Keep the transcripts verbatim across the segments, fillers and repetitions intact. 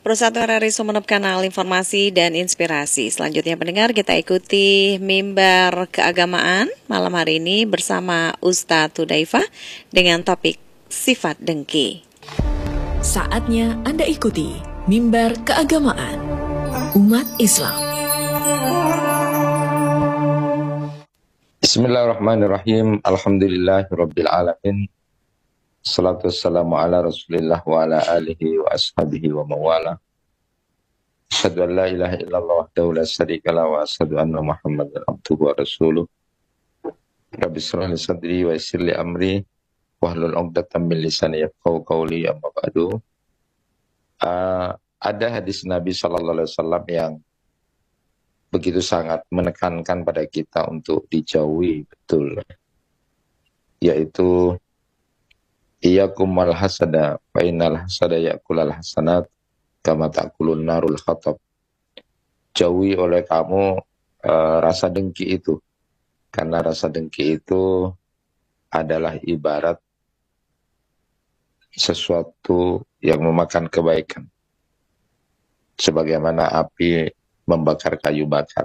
Persatuan R R I Sumeneb, kanal informasi dan inspirasi. Selanjutnya pendengar, kita ikuti mimbar keagamaan malam hari ini bersama Ustadz Hudzaifah dengan topik sifat dengki. Saatnya Anda ikuti mimbar keagamaan umat Islam. Bismillahirrahmanirrahim. Alhamdulillahirabbil alamin. Salatu wassalamu ala Rasulillah wa ala alihi wa ashabihi wa mawala. Asyhadu an la ilaha illallah wahdahu la syarika lahu wa asyhadu anna Muhammadan abduhu wa rasuluh. Rabbi shrah li sadri wa yassir li amri wahlul 'uqdatam min lisani yafqahu qawli, amma ba'du. Uh, ada hadis Nabi sallallahu alaihi wasallam yang begitu sangat menekankan pada kita untuk dijauhi betul, yaitu iyyakum wal hasada fa innal hasada ya'kulul hasanat kama ta'kulun narul khatab. Jauhi oleh kamu uh, rasa dengki itu, karena rasa dengki itu adalah ibarat sesuatu yang memakan kebaikan, sebagaimana api membakar kayu bakar.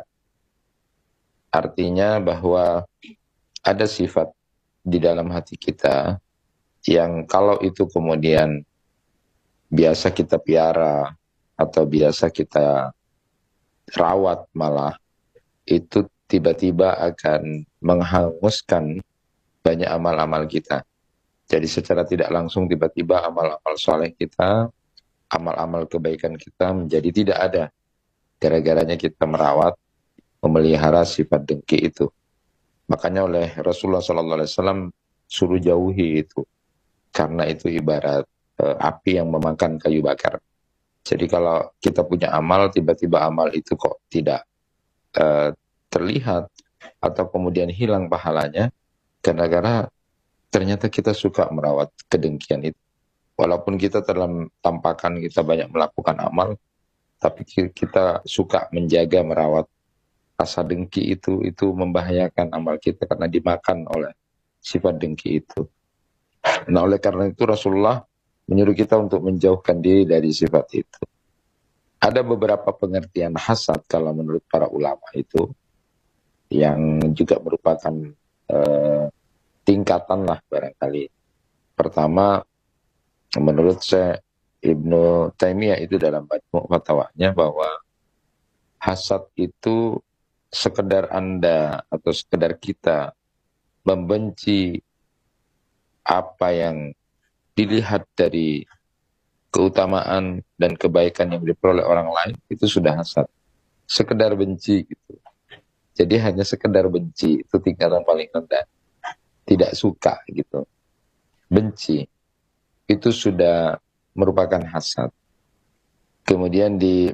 Artinya bahwa ada sifat di dalam hati kita yang kalau itu kemudian biasa kita piara atau biasa kita rawat, malah itu tiba-tiba akan menghanguskan banyak amal-amal kita. Jadi secara tidak langsung tiba-tiba amal-amal soleh kita, amal-amal kebaikan kita menjadi tidak ada. Gara-garanya kita merawat, memelihara sifat dengki itu. Makanya oleh Rasulullah shallallahu alaihi wasallam suruh jauhi itu. Karena itu ibarat uh, api yang memakan kayu bakar. Jadi kalau kita punya amal, tiba-tiba amal itu kok tidak uh, terlihat, atau kemudian hilang pahalanya, gara-gara ternyata kita suka merawat kedengkian itu. Walaupun kita dalam tampakan kita banyak melakukan amal, tapi kita suka menjaga merawat rasa dengki itu, itu membahayakan amal kita karena dimakan oleh sifat dengki itu. Nah, oleh karena itu Rasulullah menyuruh kita untuk menjauhkan diri dari sifat itu. Ada beberapa pengertian hasad kalau menurut para ulama itu, yang juga merupakan eh, tingkatan lah barangkali. Pertama, menurut saya Ibnu Taimiyah itu dalam Majmu' Fatwanya bahwa hasad itu sekedar Anda atau sekedar kita membenci apa yang dilihat dari keutamaan dan kebaikan yang diperoleh orang lain, itu sudah hasad. Sekedar benci gitu. Jadi hanya sekedar benci, itu tingkatan paling rendah. Tidak suka gitu. Benci. Itu sudah merupakan hasad. Kemudian di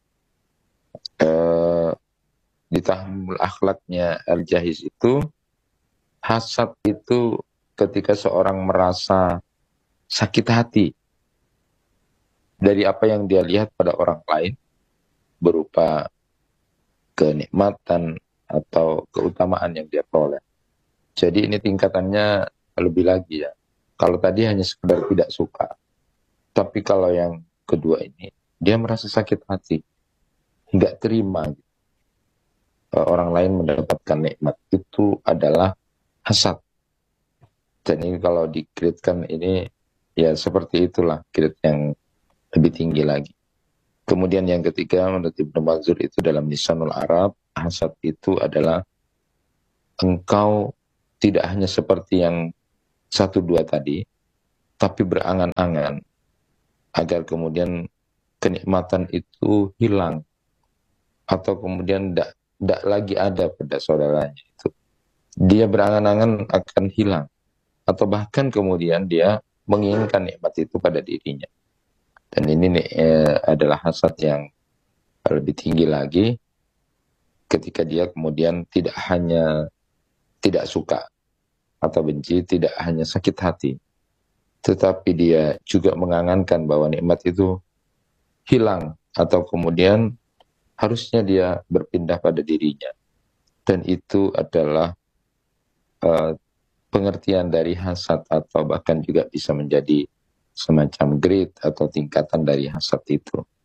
eh, di tahmul akhlaknya Al-Jahiz itu, hasad itu ketika seorang merasa sakit hati dari apa yang dia lihat pada orang lain berupa kenikmatan atau keutamaan yang dia peroleh. Jadi ini tingkatannya lebih lagi ya. Kalau tadi hanya sekedar tidak suka, tapi kalau yang kedua ini dia merasa sakit hati, nggak terima orang lain mendapatkan nikmat, itu adalah hasad. Dan ini kalau dikritkan ini ya seperti itulah, krit yang lebih tinggi lagi. Kemudian yang ketiga menurut Ibnu Manzur itu dalam Lisanul Arab, hasad itu adalah engkau tidak hanya seperti yang satu dua tadi, tapi berangan-angan agar kemudian kenikmatan itu hilang, atau kemudian tidak lagi ada pada saudaranya itu. Dia berangan-angan akan hilang, atau bahkan kemudian dia menginginkan nikmat itu pada dirinya. Dan ini eh, adalah hasad yang lebih tinggi lagi, ketika dia kemudian tidak hanya tidak suka atau benci, tidak hanya sakit hati, tetapi dia juga mengangankan bahwa nikmat itu hilang, atau kemudian harusnya dia berpindah pada dirinya. Dan itu adalah uh, pengertian dari hasad, atau bahkan juga bisa menjadi semacam grade atau tingkatan dari hasad itu.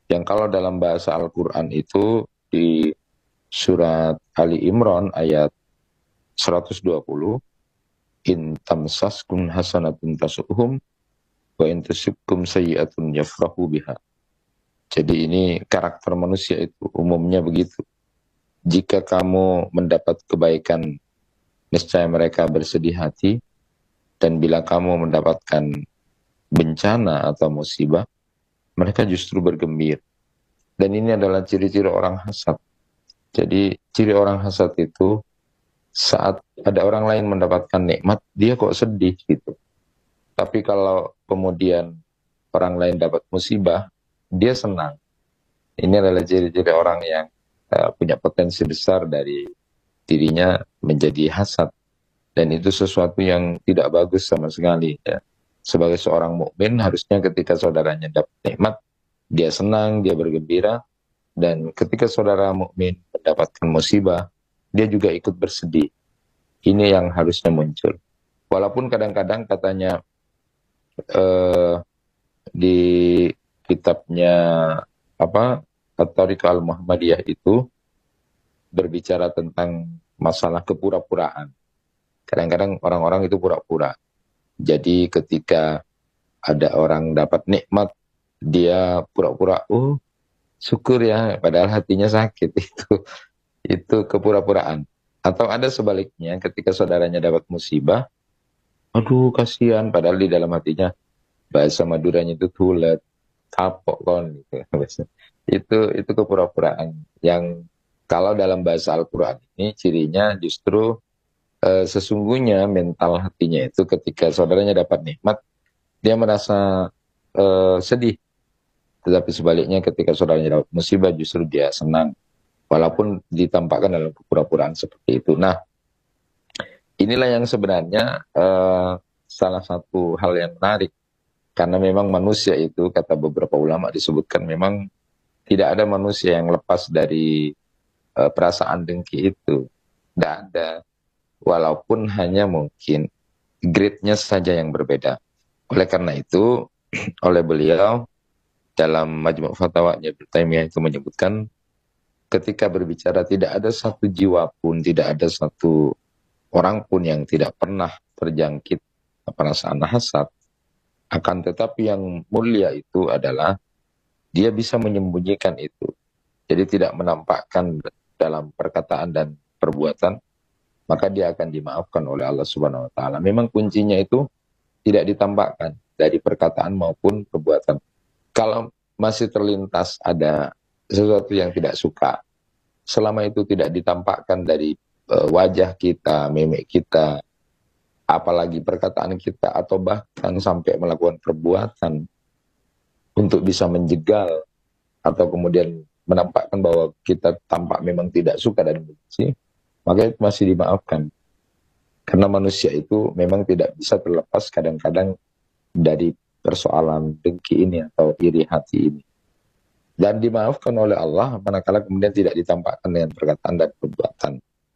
yang kalau dalam bahasa Al-Quran itu di surat Ali Imran ayat seratus dua puluh, in tamsaskum hasanatun tasu'hum wa in tusibkum sayyi'atun yafrahu biha. Jadi ini karakter manusia itu umumnya begitu. Jika kamu mendapat kebaikan, niscaya mereka bersedih hati, dan bila kamu mendapatkan bencana atau musibah, mereka justru bergembira. Dan ini adalah ciri-ciri orang hasad. Jadi ciri orang hasad itu saat ada orang lain mendapatkan nikmat, dia kok sedih gitu. Tapi kalau kemudian orang lain dapat musibah, dia senang. Ini adalah ciri-ciri orang yang uh, punya potensi besar dari dirinya menjadi hasad. Dan itu sesuatu yang tidak bagus sama sekali. Ya. Sebagai seorang mukmin, harusnya ketika saudaranya dapat nikmat, dia senang, dia bergembira. Dan ketika saudara mukmin mendapatkan musibah, dia juga ikut bersedih. Ini yang harusnya muncul. Walaupun kadang-kadang katanya eh, di kitabnya apa At-Thariqah Al-Muhammadiyah itu berbicara tentang masalah kepura-puraan. Kadang-kadang orang-orang itu pura-pura. Jadi ketika ada orang dapat nikmat, dia pura-pura, oh syukur ya, padahal hatinya sakit. Itu itu kepura-puraan. Atau ada sebaliknya, ketika saudaranya dapat musibah, aduh kasihan, padahal di dalam hatinya bahasa Maduranya itu tulet, kapok kon gitu. itu itu kepura-puraan yang kalau dalam bahasa Al-Qur'an ini cirinya justru eh, sesungguhnya mental hatinya itu ketika saudaranya dapat nikmat, dia merasa eh, sedih. Tetapi sebaliknya ketika saudaranya dapat musibah, justru dia senang. Walaupun ditampakkan dalam kepura-puraan seperti itu. Nah, inilah yang sebenarnya uh, salah satu hal yang menarik. Karena memang manusia itu, kata beberapa ulama disebutkan, memang tidak ada manusia yang lepas dari uh, perasaan dengki itu. Tidak ada. Walaupun hanya mungkin grade-nya saja yang berbeda. Oleh karena itu, oleh beliau, dalam Majmu' Fatawanya Ibnu Taimiyah itu menyebutkan, ketika berbicara tidak ada satu jiwa pun, tidak ada satu orang pun yang tidak pernah terjangkit perasaan hasad. Akan tetapi yang mulia itu adalah dia bisa menyembunyikan itu. Jadi tidak menampakkan dalam perkataan dan perbuatan, maka dia akan dimaafkan oleh Allah Subhanahu wa taala. Memang kuncinya itu tidak ditampakkan dari perkataan maupun perbuatan. Kalau masih terlintas ada sesuatu yang tidak suka, selama itu tidak ditampakkan dari uh, wajah kita, mimik kita, apalagi perkataan kita, atau bahkan sampai melakukan perbuatan untuk bisa menjegal atau kemudian menampakkan bahwa kita tampak memang tidak suka dan benci, maka itu masih dimaafkan. Karena manusia itu memang tidak bisa terlepas kadang-kadang dari persoalan dengki ini atau iri hati ini. Dan dimaafkan oleh Allah manakala kemudian tidak ditampakkan dengan perkataan dan perbuatan.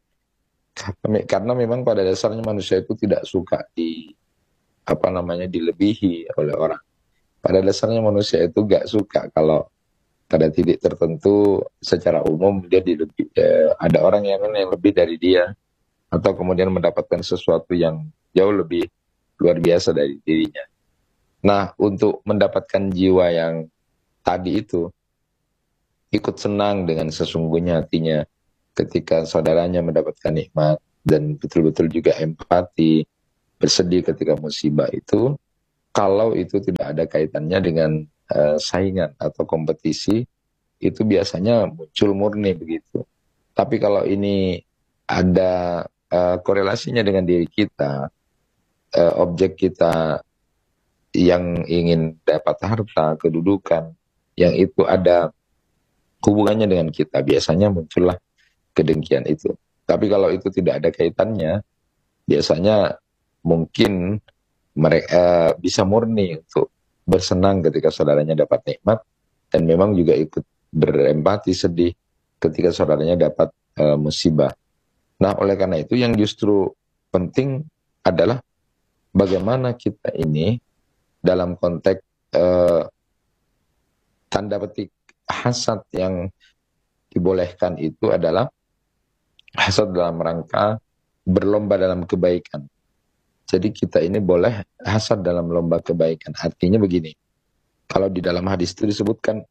Karena memang pada dasarnya manusia itu tidak suka di apa namanya dilebihi oleh orang. Pada dasarnya manusia itu gak suka kalau pada titik tertentu secara umum dia dilebih, eh, ada orang yang yang lebih dari dia, atau kemudian mendapatkan sesuatu yang jauh lebih luar biasa dari dirinya. Nah, untuk mendapatkan jiwa yang tadi itu, ikut senang dengan sesungguhnya hatinya ketika saudaranya mendapatkan nikmat, dan betul-betul juga empati, bersedih ketika musibah itu, kalau itu tidak ada kaitannya dengan uh, saingan atau kompetisi, itu biasanya muncul murni begitu. Tapi kalau ini ada uh, korelasinya dengan diri kita, uh, objek kita yang ingin dapat harta, kedudukan, yang itu ada hubungannya dengan kita, biasanya muncullah kedengkian itu. Tapi kalau itu tidak ada kaitannya, biasanya mungkin mereka bisa murni untuk bersenang ketika saudaranya dapat nikmat, dan memang juga ikut berempati sedih ketika saudaranya dapat uh, musibah. Nah, oleh karena itu yang justru penting adalah bagaimana kita ini dalam konteks uh, tanda petik hasad yang dibolehkan itu adalah hasad dalam rangka berlomba dalam kebaikan. Jadi kita ini boleh hasad dalam lomba kebaikan. Artinya begini, kalau di dalam hadis itu disebutkan,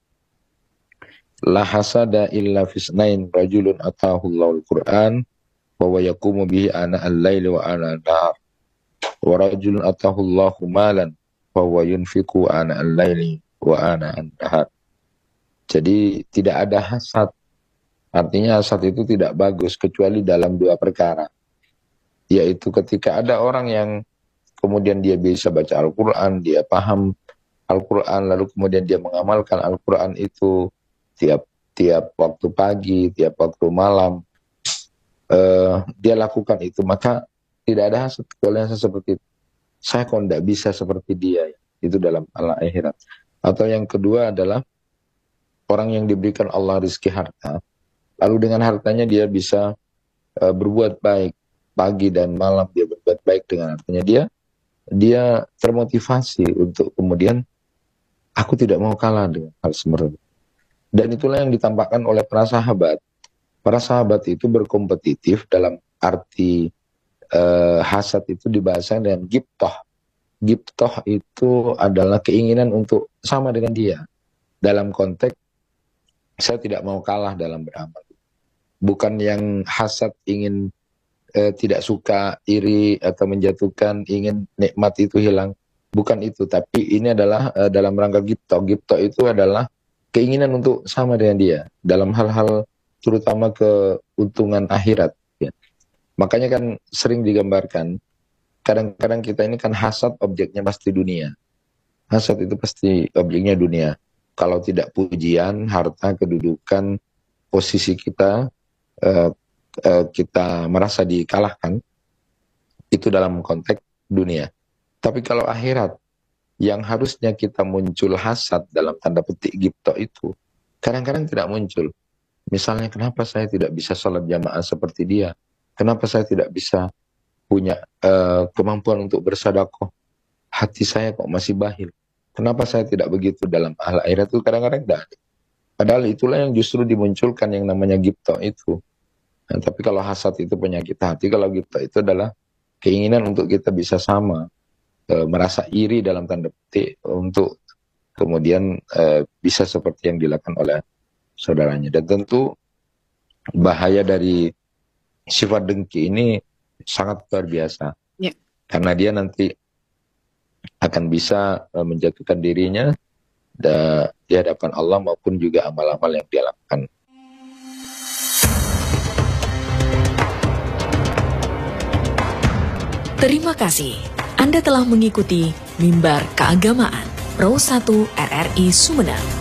la hasada illa fisnain rajulun atahullahul Qur'an wa wa yaqumu bihi ana al-laili wa ana an-nahar wa rajulun atahullahu malan wa wa yunfiqu ana al-laili wa ana an-nahar. Jadi tidak ada hasad. Artinya hasad itu tidak bagus kecuali dalam dua perkara. Yaitu ketika ada orang yang kemudian dia bisa baca Al-Quran, dia paham Al-Quran, lalu kemudian dia mengamalkan Al-Quran itu tiap tiap waktu pagi, tiap waktu malam, uh, dia lakukan itu, maka tidak ada hasad kecuali hasad seperti itu. Saya kok tidak bisa seperti dia, itu dalam alam akhirat. Atau yang kedua adalah orang yang diberikan Allah rezeki harta, lalu dengan hartanya dia bisa uh, berbuat baik, pagi dan malam dia berbuat baik dengan hartanya, dia dia termotivasi untuk kemudian aku tidak mau kalah dengan hal seperti itu. Dan itulah yang ditampakkan oleh para sahabat. Para sahabat itu berkompetitif dalam arti uh, hasad itu dibahaskan dengan gibtoh. Gibtoh itu adalah keinginan untuk sama dengan dia. Dalam konteks saya tidak mau kalah dalam beramal. Bukan yang hasad ingin eh, tidak suka, iri atau menjatuhkan, ingin nikmat itu hilang. Bukan itu, tapi ini adalah eh, dalam rangka gibtoh. Gibtoh itu adalah keinginan untuk sama dengan dia dalam hal-hal terutama keuntungan akhirat. Ya. Makanya kan sering digambarkan, kadang-kadang kita ini kan hasad objeknya pasti dunia. Hasad itu pasti objeknya dunia. Kalau tidak pujian, harta, kedudukan, posisi kita, uh, uh, kita merasa dikalahkan, itu dalam konteks dunia. Tapi kalau akhirat, yang harusnya kita muncul hasad dalam tanda petik gibtoh itu, kadang-kadang tidak muncul. Misalnya, kenapa saya tidak bisa sholat jamaah seperti dia? Kenapa saya tidak bisa punya uh, kemampuan untuk bersedekah? Hati saya kok masih bahil. Kenapa saya tidak begitu dalam hal akhirat itu? Kadang-kadang tidak ada. Padahal itulah yang justru dimunculkan yang namanya gibtoh itu. Nah, tapi kalau hasad itu penyakit hati, kalau gibtoh itu adalah keinginan untuk kita bisa sama, e, merasa iri dalam tanda petik untuk kemudian e, bisa seperti yang dilakukan oleh saudaranya. Dan tentu bahaya dari sifat dengki ini sangat luar biasa. Ya. Karena dia nanti akan bisa uh, menjatuhkan dirinya da, di hadapan Allah maupun juga amal-amal yang dia lakukan. Terima kasih. Anda telah mengikuti Mimbar Keagamaan Pro satu R R I Sumeneb.